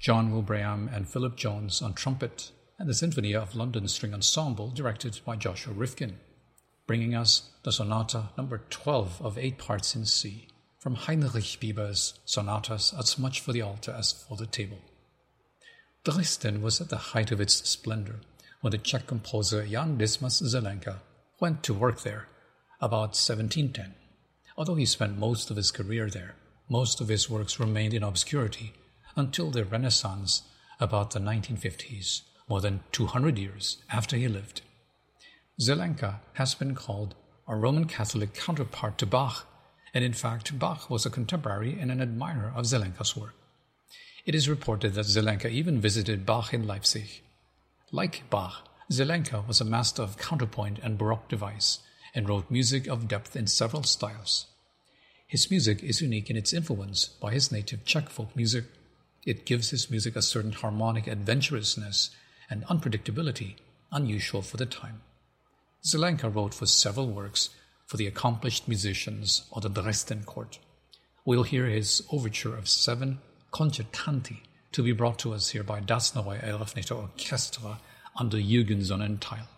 John Wilbraham and Philip Jones on trumpet, and the Symphony of London String Ensemble directed by Joshua Rifkin, bringing us the Sonata number 12 of 8 parts in C, from Heinrich Bieber's Sonatas As Much for the Altar as for the Table. Dresden was at the height of its splendor when the Czech composer Jan Dismas Zelenka went to work there about 1710. Although he spent most of his career there, most of his works remained in obscurity until the Renaissance about the 1950s, more than 200 years after he lived. Zelenka has been called a Roman Catholic counterpart to Bach, and in fact Bach was a contemporary and an admirer of Zelenka's work. It is reported that Zelenka even visited Bach in Leipzig. Like Bach, Zelenka was a master of counterpoint and Baroque device, and wrote music of depth in several styles. His music is unique in its influence by his native Czech folk music. It gives his music a certain harmonic adventurousness and unpredictability unusual for the time. Zelenka wrote for several works for the accomplished musicians of the Dresden court. We'll hear his overture of 7 concertanti to be brought to us here by Das Neue Eröffnete Orchestra under Jürgen Sonnenthal.